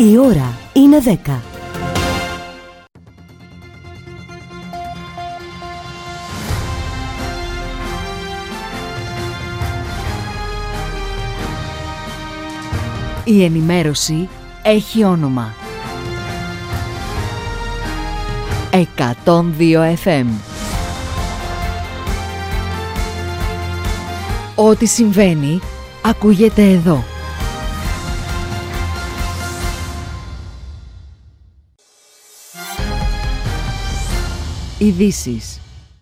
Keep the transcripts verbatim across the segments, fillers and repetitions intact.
Η ώρα είναι δέκα. Η ενημέρωση έχει όνομα. εκατόν δύο εφ εμ. Ό,τι συμβαίνει, ακούγεται εδώ. Ειδήσεις.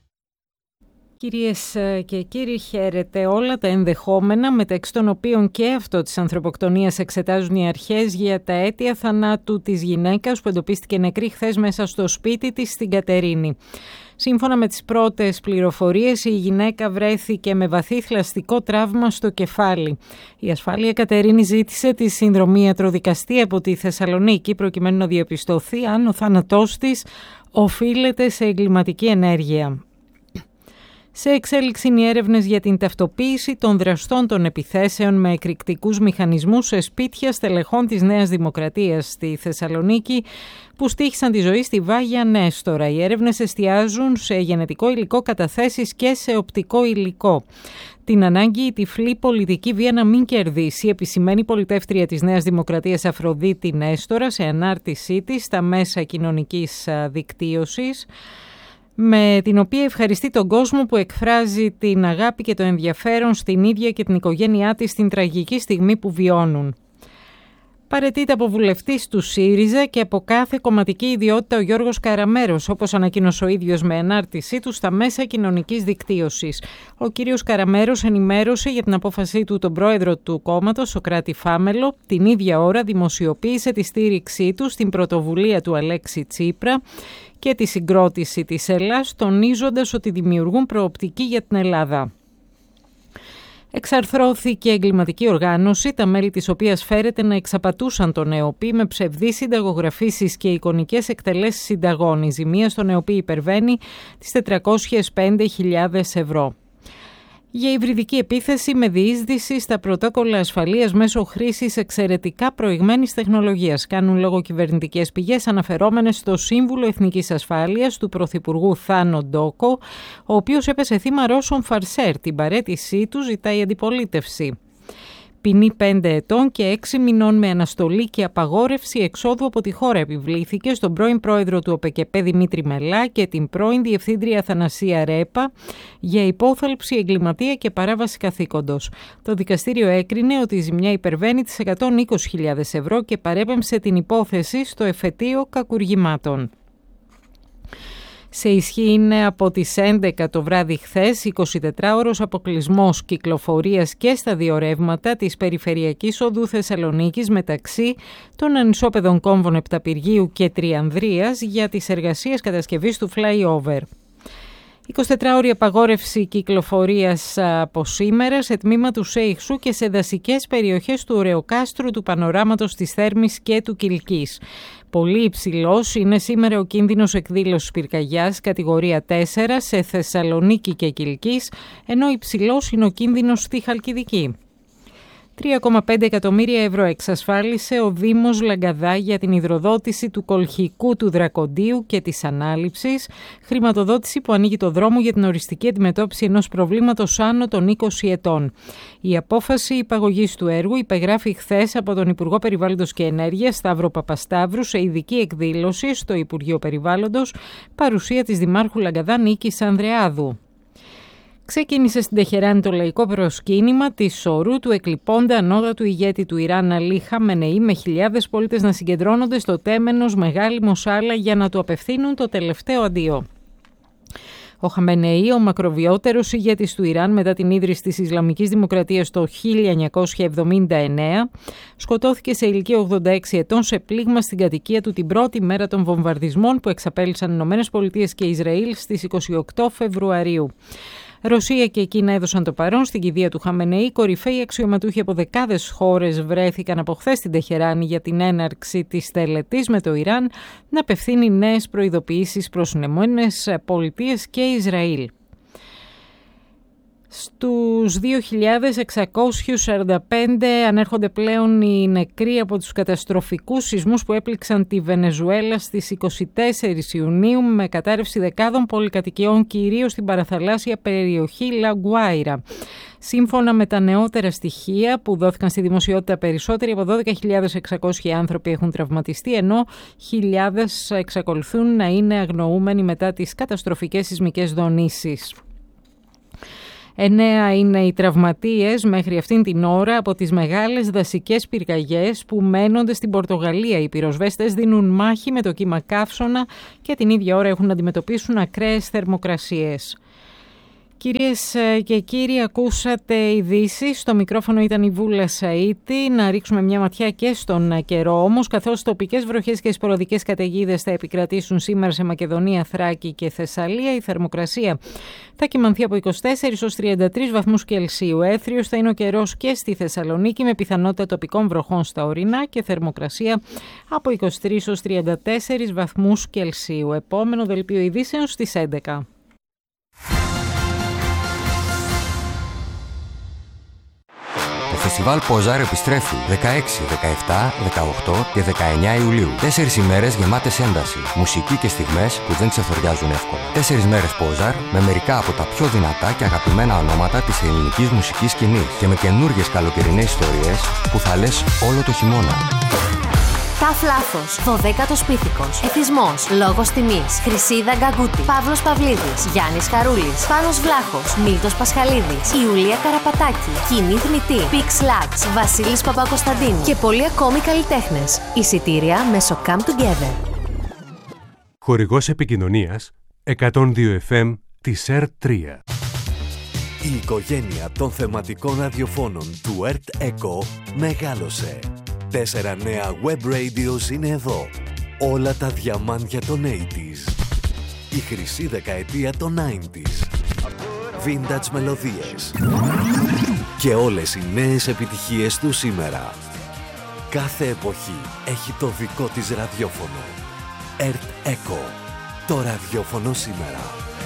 Κυρίες και κύριοι, χαίρετε. Όλα τα ενδεχόμενα, μεταξύ των οποίων και αυτό της ανθρωποκτονίας, εξετάζουν οι αρχές για τα αίτια θανάτου της γυναίκας που εντοπίστηκε νεκρή χθες μέσα στο σπίτι της στην Κατερίνη. Σύμφωνα με τις πρώτες πληροφορίες, η γυναίκα βρέθηκε με βαθύ θλαστικό τραύμα στο κεφάλι. Η Ασφάλεια Κατερίνη ζήτησε τη συνδρομή ιατροδικαστή από τη Θεσσαλονίκη προκειμένου να διαπιστωθεί αν ο θάνατός της οφείλεται σε εγκληματική ενέργεια. Σε εξέλιξη είναι οι έρευνες για την ταυτοποίηση των δραστών των επιθέσεων με εκρηκτικούς μηχανισμούς σε σπίτια στελεχών της Νέας Δημοκρατίας στη Θεσσαλονίκη που στοίχησαν τη ζωή στη Βάγια Νέστορα. Οι έρευνες εστιάζουν σε γενετικό υλικό καταθέσεις και σε οπτικό υλικό. Την ανάγκη η τυφλή πολιτική βία να μην κερδίσει, επισημαίνει η πολιτεύτρια της Νέας Δημοκρατίας Αφροδίτη Νέστορα σε ανάρτησή της στα μέσα κοινωνικής δικτύωσης, με την οποία ευχαριστεί τον κόσμο που εκφράζει την αγάπη και το ενδιαφέρον στην ίδια και την οικογένειά της στην τραγική στιγμή που βιώνουν. Παραιτείται από βουλευτής του ΣΥΡΙΖΑ και από κάθε κομματική ιδιότητα ο Γιώργος Καραμέρος, όπως ανακοίνωσε ο ίδιος με ανάρτησή του στα μέσα κοινωνικής δικτύωσης. Ο κύριος Καραμέρος ενημέρωσε για την απόφασή του τον πρόεδρο του κόμματος, Σωκράτη Φάμελο. Την ίδια ώρα δημοσιοποίησε τη στήριξή του στην πρωτοβουλία του Αλέξη Τσίπρα και τη συγκρότηση της Ελλάς, τονίζοντας ότι δημιουργούν προοπτική για την Ελλάδα. Εξαρθρώθηκε εγκληματική οργάνωση, τα μέλη της οποίας φέρεται να εξαπατούσαν τον ΕΟΠΗ με ψευδείς συνταγογραφήσεις και εικονικές εκτελέσεις συνταγών. Η ζημία στον ΕΟΠΗ υπερβαίνει τις τετρακόσιες πέντε χιλιάδες ευρώ. Για υβριδική επίθεση με διείσδυση στα πρωτόκολλα ασφαλείας μέσω χρήσης εξαιρετικά προηγμένης τεχνολογίας, κάνουν λόγο κυβερνητικές πηγές αναφερόμενες στο Σύμβουλο Εθνικής Ασφάλειας του Πρωθυπουργού Θάνο Ντόκο, ο οποίος έπεσε θύμα Ρώσων φαρσέρ. Την παραίτησή του ζητάει η αντιπολίτευση. Ποινή πέντε ετών και έξι μηνών με αναστολή και απαγόρευση εξόδου από τη χώρα επιβλήθηκε στον πρώην πρόεδρο του ΟΠΕΚΕΠΕ Δημήτρη Μελά και την πρώην διευθύντρια Θανασία Ρέπα για υπόθαλψη, εγκληματία και παράβαση καθήκοντος. Το δικαστήριο έκρινε ότι η ζημιά υπερβαίνει τις εκατόν είκοσι χιλιάδες ευρώ και παρέπεμψε την υπόθεση στο εφετείο κακουργημάτων. Σε ισχύ είναι από τις έντεκα το βράδυ χθες εικοσιτετράωρος αποκλεισμός κυκλοφορίας και στα δύο ρεύματα της περιφερειακής οδού Θεσσαλονίκης μεταξύ των ανισόπεδων κόμβων Επταπηργίου και Τριανδρίας για τις εργασίες κατασκευής του flyover. εικοσιτετράωρη απαγόρευση κυκλοφορίας από σήμερα σε τμήμα του Σέιχσου και σε δασικές περιοχές του Ωρεοκάστρου, του Πανοράματος της Θέρμης και του Κιλκής. Πολύ υψηλός είναι σήμερα ο κίνδυνος εκδήλωσης πυρκαγιάς κατηγορία τέσσερα σε Θεσσαλονίκη και Κιλκής, ενώ υψηλός είναι ο κίνδυνος στη Χαλκιδική. τρία κόμμα πέντε εκατομμύρια ευρώ εξασφάλισε ο Δήμος Λαγκαδά για την υδροδότηση του Κολχικού του Δρακοντίου και της ανάληψης, χρηματοδότηση που ανοίγει το δρόμο για την οριστική αντιμετώπιση ενός προβλήματος άνω των είκοσι ετών. Η απόφαση υπαγωγής του έργου υπεγράφει χθες από τον Υπουργό Περιβάλλοντος και Ενέργειας Σταύρο Παπασταύρου σε ειδική εκδήλωση στο Υπουργείο Περιβάλλοντος, παρουσία της Δημάρχου Λαγκαδά Νίκης Ανδρεάδου. Ξεκίνησε στην Τεχεράνη το λαϊκό προσκύνημα της σωρού του εκλειπώντα ανώτατου ηγέτη του Ιράν Αλή Χαμενεή, με χιλιάδες πολίτες να συγκεντρώνονται στο τέμενος Μεγάλη Μοσάλα για να του απευθύνουν το τελευταίο αντίο. Ο Χαμενεή, ο μακροβιότερος ηγέτης του Ιράν μετά την ίδρυση της Ισλαμικής Δημοκρατίας το χίλια εννιακόσια εβδομήντα εννέα, σκοτώθηκε σε ηλικία ογδόντα έξι ετών σε πλήγμα στην κατοικία του την πρώτη μέρα των βομβαρδισμών που εξαπέλυσαν Ηνωμένες Πολιτείες και Ισραήλ στις είκοσι οκτώ Φεβρουαρίου. Ρωσία και Κίνα έδωσαν το παρόν στην κηδεία του Χαμενεή. Κορυφαίοι αξιωματούχοι από δεκάδες χώρες βρέθηκαν από χθες στην Τεχεράνη για την έναρξη της τελετής, με το Ιράν να απευθύνει νέες προειδοποιήσεις προς Ηνωμένες Πολιτείες και Ισραήλ. Στους δύο χιλιάδες εξακόσιους σαράντα πέντε ανέρχονται πλέον οι νεκροί από τους καταστροφικούς σεισμούς που έπληξαν τη Βενεζουέλα στις είκοσι τέσσερις Ιουνίου με κατάρρευση δεκάδων πολυκατοικιών, κυρίως στην παραθαλάσσια περιοχή Λα Γκουάιρα. Σύμφωνα με τα νεότερα στοιχεία που δόθηκαν στη δημοσιότητα, περισσότεροι από δώδεκα χιλιάδες εξακόσιοι άνθρωποι έχουν τραυματιστεί, ενώ χιλιάδες εξακολουθούν να είναι αγνοούμενοι μετά τις καταστροφικές σεισμικές δονήσεις. Εννέα είναι οι τραυματίες μέχρι αυτήν την ώρα από τις μεγάλες δασικές πυρκαγιές που μένονται στην Πορτογαλία. Οι πυροσβέστες δίνουν μάχη με το κύμα καύσωνα και την ίδια ώρα έχουν να αντιμετωπίσουν ακραίες θερμοκρασίες. Κυρίες και κύριοι, ακούσατε ειδήσεις. Στο μικρόφωνο ήταν η Βούλα Σαΐτη. Να ρίξουμε μια ματιά και στον καιρό όμως, καθώς τοπικές βροχές και σποραδικές καταιγίδες θα επικρατήσουν σήμερα σε Μακεδονία, Θράκη και Θεσσαλία. Η θερμοκρασία θα κυμανθεί από είκοσι τέσσερις ως τριάντα τρεις βαθμούς Κελσίου. Έθριος θα είναι ο καιρός και στη Θεσσαλονίκη με πιθανότητα τοπικών βροχών στα ορεινά και θερμοκρασία από είκοσι τρεις ως τριάντα τέσσερις βαθμούς Κελσίου. Επόμενο δελτίο ειδήσεων στις έντεκα. Το φεστιβάλ Ποζάρ επιστρέφει δεκαέξι, δεκαεπτά, δεκαοκτώ και δεκαεννιά Ιουλίου. Τέσσερις ημέρες γεμάτες ένταση, μουσική και στιγμές που δεν ξεφοριάζουν εύκολα. Τέσσερις μέρες Ποζάρ με μερικά από τα πιο δυνατά και αγαπημένα ονόματα της ελληνικής μουσικής σκηνής και με καινούργιες καλοκαιρινές ιστορίες που θα λες όλο το χειμώνα. Ταφ Λάθος, δωδέκατος Πίθηκος, Εθισμός, Λόγος Τιμής, Χρυσίδα Γκαγκούτη, Παύλος Παυλίδης, Γιάννης Χαρούλης, Πάνος Βλάχος, Μίλτος Πασχαλίδης, Ιουλία Καραπατάκη, Κοινή Θνητή, Πίξ Λάξ, Βασίλης Παπακοσταντίνου και πολλοί ακόμη καλλιτέχνες. Εισιτήρια μέσω Come Together. Χορηγός επικοινωνίας εκατόν δύο εφ εμ της ΕΡΤ τρία. Η οικογένεια των θεματικών ραδιοφώνων του ΕΡΤ Echo μεγάλωσε. Τέσσερα νέα web radios είναι εδώ. Όλα τα διαμάντια των ογδόντα. Η χρυσή δεκαετία των ενενήντα. Vintage μελωδίες. Και όλες οι νέες επιτυχίες του σήμερα. Κάθε εποχή έχει το δικό της ραδιόφωνο. ΕΡΤ Echo. Το ραδιόφωνο σήμερα.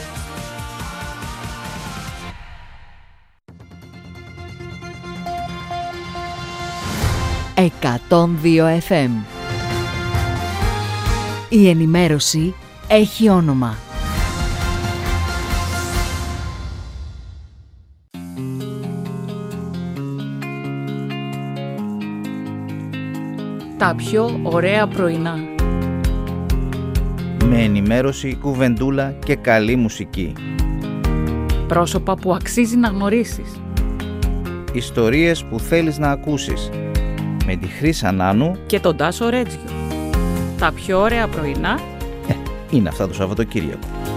εκατόν δύο εφ εμ. Η ενημέρωση έχει όνομα. Τα πιο ωραία πρωινά. Με ενημέρωση, κουβεντούλα και καλή μουσική. Πρόσωπα που αξίζει να γνωρίσεις. Ιστορίες που θέλεις να ακούσεις. Με τη Χρύσα Νάνου και τον Τάσο Ρέτζιο. Τα πιο ωραία πρωινά ε, είναι αυτά το Σαββατοκύριακο.